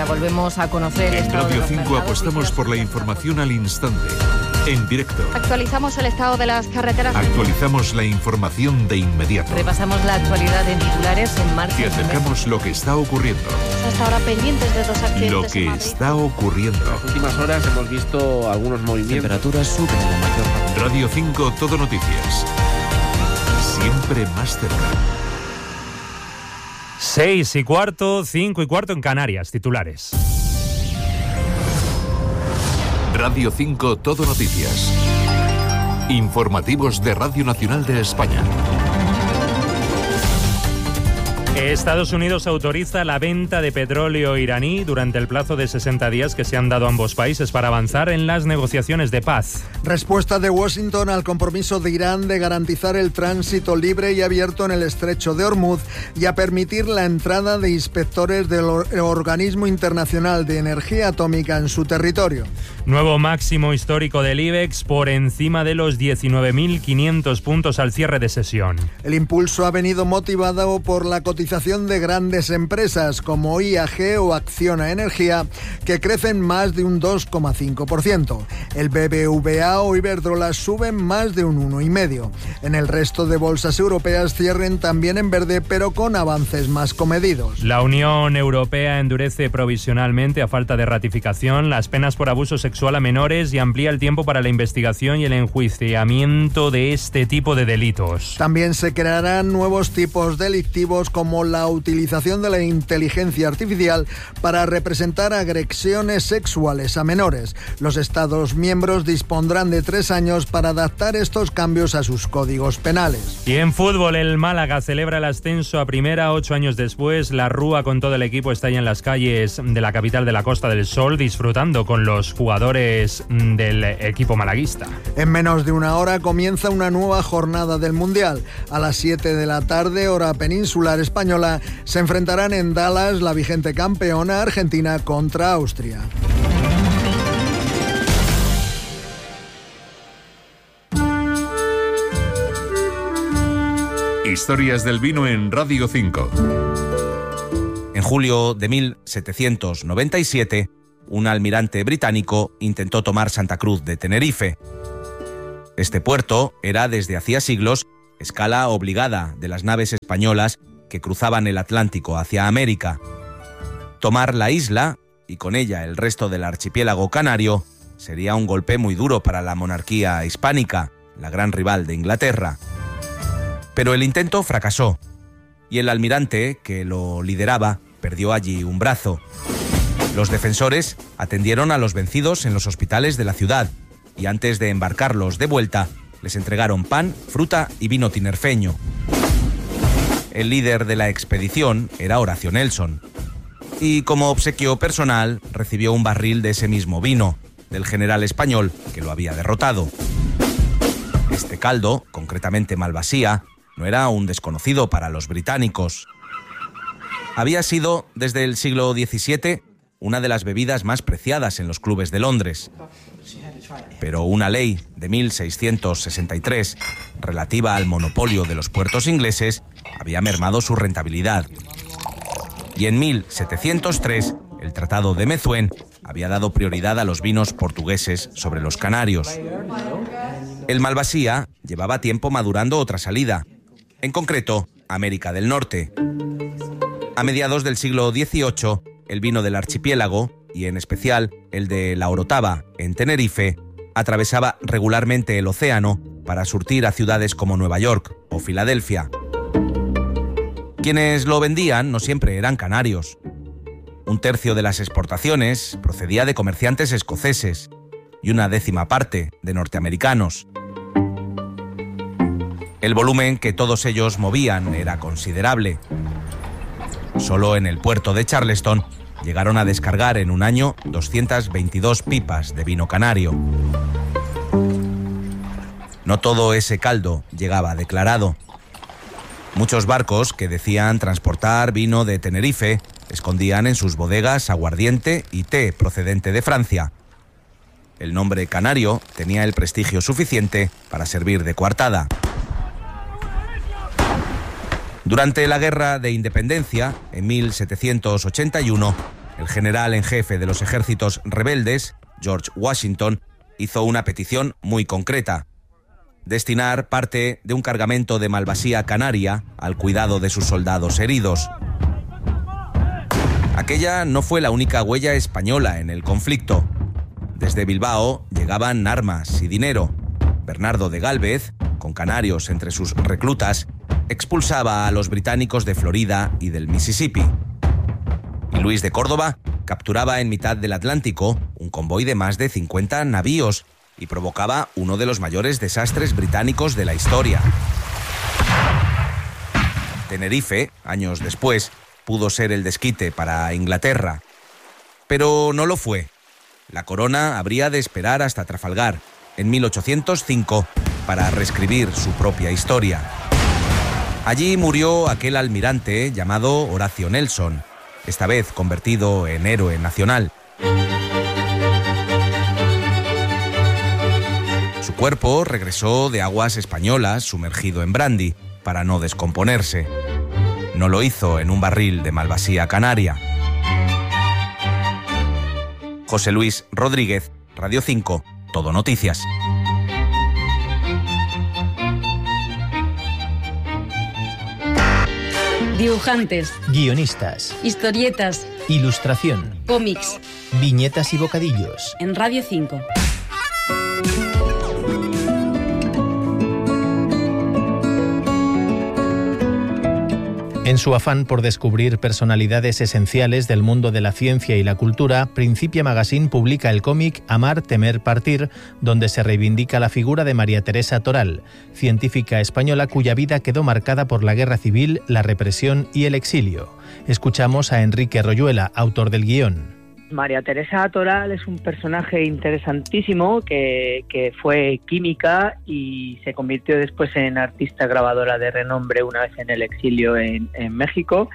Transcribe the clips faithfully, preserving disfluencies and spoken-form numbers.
volvemos a conocer el En estado de Radio los cinco mercados. apostamos por la información al instante, en directo. Actualizamos el estado de las carreteras. Actualizamos la información de inmediato. Repasamos la actualidad en titulares en marcha. Te acercamos lo que está ocurriendo. Hasta ahora pendientes de dos accidentes Lo en que Madrid. está ocurriendo. En las últimas horas hemos visto algunos movimientos. Temperaturas suben en la mayor parte. Radio cinco Todo Noticias. Siempre más cerca. Seis y cuarto, cinco y cuarto en Canarias, titulares. Radio cinco Todo Noticias. Informativos de Radio Nacional de España. Estados Unidos autoriza la venta de petróleo iraní durante el plazo de sesenta días que se han dado ambos países para avanzar en las negociaciones de paz. Respuesta de Washington al compromiso de Irán de garantizar el tránsito libre y abierto en el estrecho de Hormuz y a permitir la entrada de inspectores del Organismo Internacional de Energía Atómica en su territorio. Nuevo máximo histórico del IBEX por encima de los diecinueve mil quinientos puntos al cierre de sesión. El impulso ha venido motivado por la cotización de grandes empresas como I A G o Acciona Energía, que crecen más de un dos coma cinco por ciento. El B B V A o Iberdrola suben más de un uno coma cinco por ciento. En el resto de bolsas europeas cierren también en verde, pero con avances más comedidos. La Unión Europea endurece provisionalmente, a falta de ratificación, las penas por abuso sexual a menores y amplía el tiempo para la investigación y el enjuiciamiento de este tipo de delitos. También se crearán nuevos tipos delictivos como la utilización de la inteligencia artificial para representar agresiones sexuales a menores. Los Estados miembros dispondrán de tres años para adaptar estos cambios a sus códigos penales. Y en fútbol, el Málaga celebra el ascenso a primera ocho años después. La Rúa con todo el equipo está ya en las calles de la capital de la Costa del Sol, disfrutando con los jugadores del equipo malaguista. En menos de una hora comienza una nueva jornada del Mundial. A las siete de la tarde, hora peninsular española, se enfrentarán en Dallas la vigente campeona Argentina contra Austria. Historias del vino en Radio cinco. En julio de mil setecientos noventa y siete, un almirante británico intentó tomar Santa Cruz de Tenerife. Este puerto era desde hacía siglos escala obligada de las naves españolas que cruzaban el Atlántico hacia América. Tomar la isla, y con ella el resto del archipiélago canario, sería un golpe muy duro para la monarquía hispánica, la gran rival de Inglaterra. Pero el intento fracasó, y el almirante que lo lideraba perdió allí un brazo. Los defensores atendieron a los vencidos en los hospitales de la ciudad, y antes de embarcarlos de vuelta, les entregaron pan, fruta y vino tinerfeño. El líder de la expedición era Horacio Nelson, y como obsequio personal recibió un barril de ese mismo vino, del general español que lo había derrotado. Este caldo, concretamente Malvasía, no era un desconocido para los británicos. Había sido, desde el siglo diecisiete, una de las bebidas más preciadas en los clubes de Londres. Pero una ley de mil seiscientos sesenta y tres, relativa al monopolio de los puertos ingleses, había mermado su rentabilidad. Y en mil setecientos tres, el Tratado de Methuen había dado prioridad a los vinos portugueses sobre los canarios. El Malvasía llevaba tiempo madurando otra salida, en concreto, América del Norte. A mediados del siglo dieciocho, el vino del archipiélago, y en especial el de La Orotava, en Tenerife, atravesaba regularmente el océano para surtir a ciudades como Nueva York o Filadelfia. Quienes lo vendían no siempre eran canarios. Un tercio de las exportaciones procedía de comerciantes escoceses y una décima parte de norteamericanos. El volumen que todos ellos movían era considerable. Solo en el puerto de Charleston llegaron a descargar en un año doscientas veintidós pipas de vino canario. No todo ese caldo llegaba declarado. Muchos barcos que decían transportar vino de Tenerife escondían en sus bodegas aguardiente y té procedente de Francia. El nombre canario tenía el prestigio suficiente para servir de coartada. Durante la Guerra de Independencia, en mil setecientos ochenta y uno, el general en jefe de los ejércitos rebeldes, George Washington, hizo una petición muy concreta: destinar parte de un cargamento de malvasía canaria al cuidado de sus soldados heridos. Aquella no fue la única huella española en el conflicto. Desde Bilbao llegaban armas y dinero. Bernardo de Gálvez, con canarios entre sus reclutas, expulsaba a los británicos de Florida y del Mississippi. Y Luis de Córdoba capturaba en mitad del Atlántico un convoy de más de cincuenta navíos y provocaba uno de los mayores desastres británicos de la historia. Tenerife, años después, pudo ser el desquite para Inglaterra. Pero no lo fue. La corona habría de esperar hasta Trafalgar, en mil ochocientos cinco, para reescribir su propia historia. Allí murió aquel almirante llamado Horacio Nelson, esta vez convertido en héroe nacional. Su cuerpo regresó de aguas españolas sumergido en brandy, para no descomponerse. No lo hizo en un barril de malvasía canaria. José Luis Rodríguez, Radio cinco, Todo Noticias. Dibujantes, guionistas, historietas, ilustración, cómics, viñetas y bocadillos. En Radio cinco. En su afán por descubrir personalidades esenciales del mundo de la ciencia y la cultura, Principia Magazine publica el cómic Amar, temer, partir, donde se reivindica la figura de María Teresa Toral, científica española cuya vida quedó marcada por la guerra civil, la represión y el exilio. Escuchamos a Enrique Royuela, autor del guión. María Teresa Toral es un personaje interesantísimo que, que fue química y se convirtió después en artista grabadora de renombre una vez en el exilio en, en México,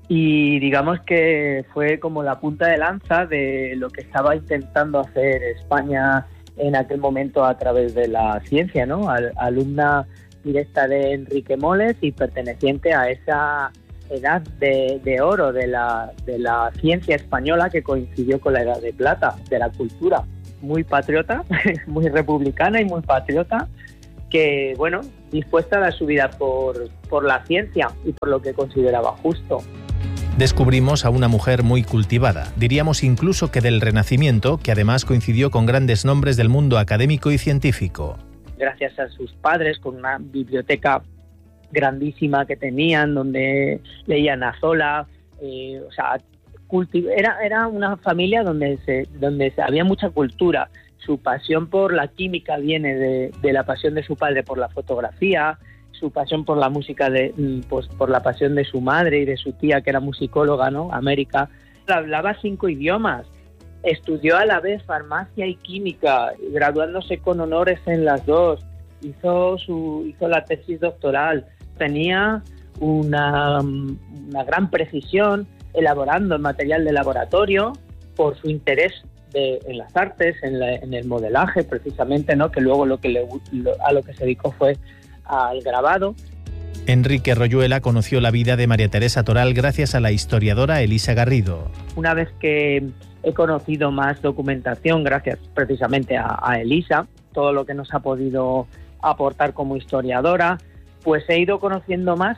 y digamos que fue como la punta de lanza de lo que estaba intentando hacer España en aquel momento a través de la ciencia, ¿no? Al, alumna directa de Enrique Moles y perteneciente a esa edad de, de oro de la, de la ciencia española que coincidió con la edad de plata de la cultura. Muy patriota, muy republicana y muy patriota, que, bueno, dispuesta a dar su vida por, por la ciencia y por lo que consideraba justo. Descubrimos a una mujer muy cultivada, diríamos incluso que del Renacimiento, que además coincidió con grandes nombres del mundo académico y científico. Gracias a sus padres, con una biblioteca grandísima que tenían, donde leían a Zola, eh, o sea, culti- era, era una familia donde, se, donde se, había mucha cultura. Su pasión por la química viene de, de la pasión de su padre por la fotografía, su pasión por la música, de, pues, por la pasión de su madre y de su tía, que era musicóloga, ¿no? América. Hablaba cinco idiomas, estudió a la vez farmacia y química, graduándose con honores en las dos, hizo, su, hizo la tesis doctoral. Tenía una, una gran precisión elaborando el material de laboratorio por su interés de, en las artes, en, la, en el modelaje precisamente, ¿no? Que luego lo que le, lo, a lo que se dedicó fue al grabado. Enrique Royuela conoció la vida de María Teresa Toral gracias a la historiadora Elisa Garrido. Una vez que he conocido más documentación, gracias precisamente a, a Elisa, todo lo que nos ha podido aportar como historiadora, pues he ido conociendo más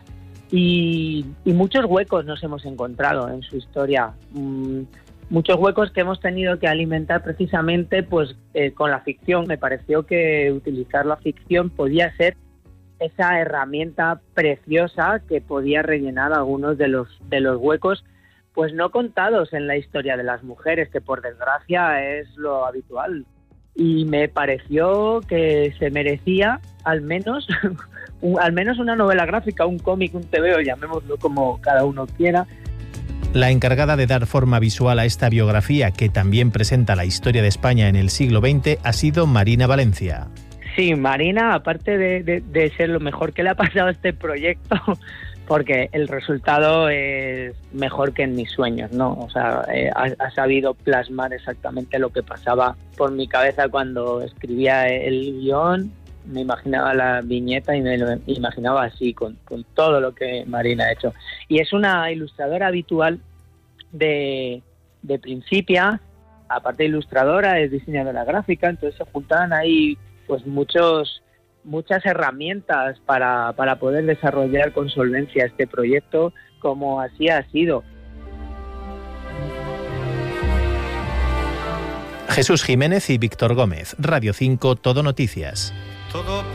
y, y muchos huecos nos hemos encontrado en su historia. Mm, muchos huecos que hemos tenido que alimentar precisamente pues eh, con la ficción. Me pareció que utilizar la ficción podía ser esa herramienta preciosa que podía rellenar algunos de los, de los huecos pues no contados en la historia de las mujeres, que por desgracia es lo habitual. Y me pareció que se merecía al menos, un, al menos una novela gráfica, un cómic, un tebeo, llamémoslo como cada uno quiera. La encargada de dar forma visual a esta biografía, que también presenta la historia de España en el siglo veinte, ha sido Marina Valencia. Sí, Marina, aparte de, de, de ser lo mejor que le ha pasado a este proyecto, porque el resultado es mejor que en mis sueños, ¿no? O sea, eh, ha, ha sabido plasmar exactamente lo que pasaba por mi cabeza cuando escribía el guión. Me imaginaba la viñeta y me lo imaginaba así, con, con todo lo que Marina ha hecho. Y es una ilustradora habitual de, de Principia, aparte de ilustradora, es diseñadora gráfica, entonces se juntaban ahí pues muchos muchas herramientas para, para poder desarrollar con solvencia este proyecto, como así ha sido. Jesús Jiménez y Víctor Gómez, Radio cinco, Todo Noticias. Todo